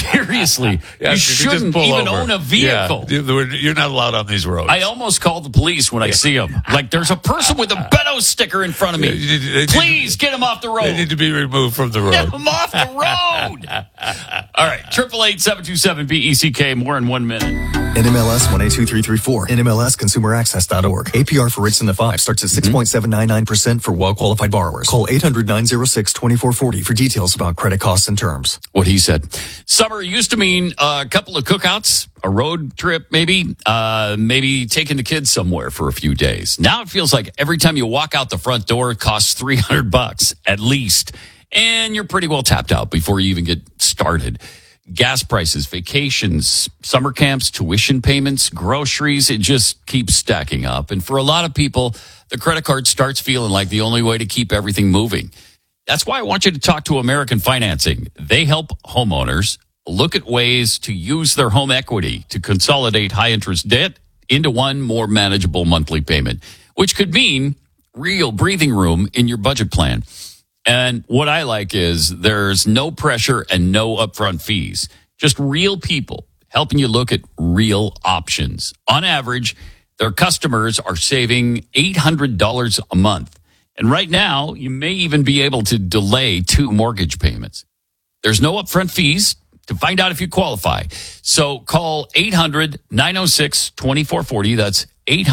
Seriously, Yeah, you just shouldn't pull even over. own a vehicle. Yeah, you're not allowed on these roads. I almost call the police when I see them. Like, there's a person with a Beto sticker in front of me. Please get him off the road. They need to be removed from the road. Get him off the road. All right, 888-727-BECK. More in 1 minute. NMLS 182334. NMLSConsumerAccess.org. APR for rates in the 5 starts at 6.799% for well-qualified borrowers. Call 800-906-2440 for details about credit costs and terms. What he said. Summer used to mean a couple of cookouts, a road trip maybe taking the kids somewhere for a few days. Now it feels like every time you walk out the front door, it costs $300 at least. And you're pretty well tapped out before you even get started. Gas prices, vacations, summer camps, tuition payments, groceries, it just keeps stacking up. And for a lot of people, the credit card starts feeling like the only way to keep everything moving. That's why I want you to talk to American Financing. They help homeowners look at ways to use their home equity to consolidate high-interest debt into one more manageable monthly payment, which could mean real breathing room in your budget plan. And what I like is there's no pressure and no upfront fees. Just real people helping you look at real options. On average, their customers are saving $800 a month. And right now, you may even be able to delay 2 mortgage payments. There's no upfront fees to find out if you qualify. So call 800-906-2440. That's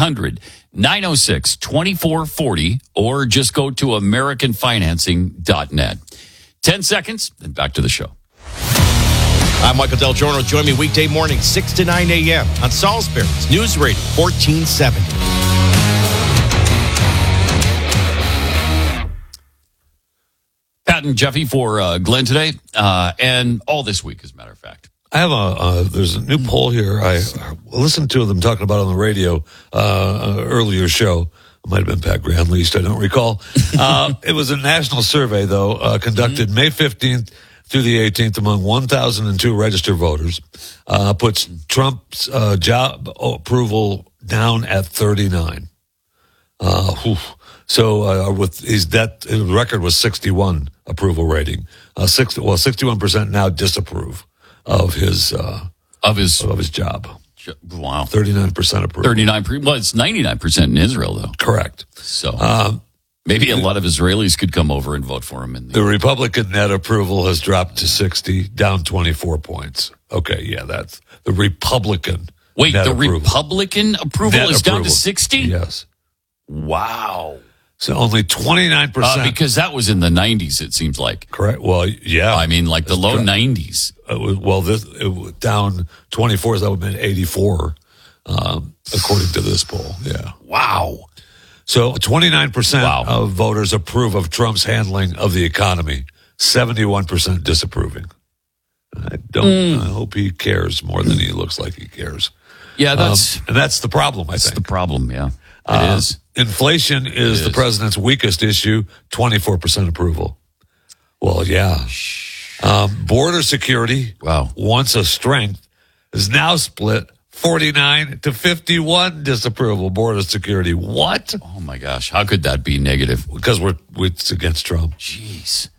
800-906-2440, or just go to AmericanFinancing.net. 10 seconds, and back to the show. I'm Michael Del Giorno. Join me weekday morning, 6 to 9 a.m. on Salisbury's News Radio, 1470. Pat and Jeffy for Glenn today, and all this week, as a matter of fact. I have there's a new poll here. I listened to them talking about on the radio, earlier show. It might have been Pat Graham, least I don't recall. It was a national survey, though, conducted May 15th through the 18th among 1,002 registered voters. Puts Trump's job approval down at 39. So his record was 61 approval rating. 61% now disapprove of his job. Wow. 39% approval. 39%. Well, it's 99% in Israel, though. Correct. So maybe a lot of Israelis could come over and vote for him. The Republican net approval has dropped to 60, down 24 points. Okay, yeah, that's the Republican. Wait, net the approval. Republican approval Net is down to approval. 60? Yes. Wow. So only 29%. Because that was in the 90s, it seems like. Correct. Well, yeah. I mean, like the low 90s. It was down 24, so that would have been 84, according to this poll. Yeah. Wow. So 29% of voters approve of Trump's handling of the economy, 71% disapproving. I hope he cares more than he looks like he cares. Yeah, that's the problem, I think. That's the problem, yeah. It is. Inflation is the president's weakest issue, 24% approval. Well, yeah. Border security, once a strength, is now split 49 to 51 disapproval. Border security. What? Oh, my gosh. How could that be negative? Because it's against Trump. Jeez.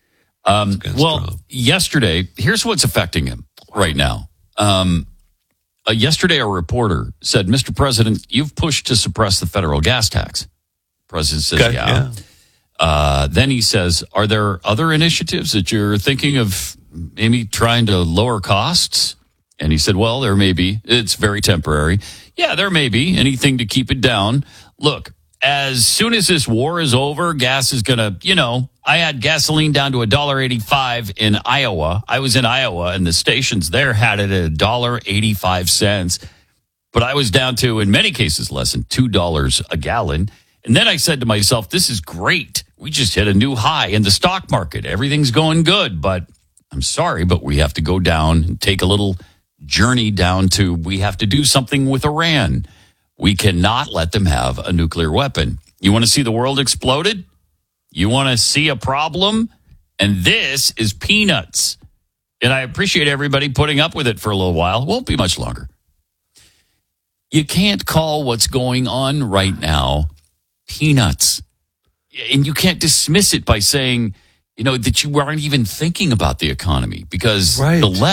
Trump. Yesterday, here's what's affecting him right now. Yesterday, a reporter said, Mr. President, you've pushed to suppress the federal gas tax. The president says, yeah. Then he says, are there other initiatives that you're thinking of maybe trying to lower costs? And he said, well, there may be. It's very temporary. Yeah, there may be. Anything to keep it down. Look, as soon as this war is over, gas is going to, I had gasoline down to $1.85 in Iowa. I was in Iowa, and the stations there had it at $1.85. But I was down to, in many cases, less than $2 a gallon. And then I said to myself, this is great. We just hit a new high in the stock market. Everything's going good. But I'm sorry, but we have to go down and take a little journey down to, we have to do something with Iran. We cannot let them have a nuclear weapon. You want to see the world exploded? You want to see a problem? And this is peanuts. And I appreciate everybody putting up with it for a little while. It won't be much longer. You can't call what's going on right now peanuts. And you can't dismiss it by saying, that you aren't even thinking about the economy, because the left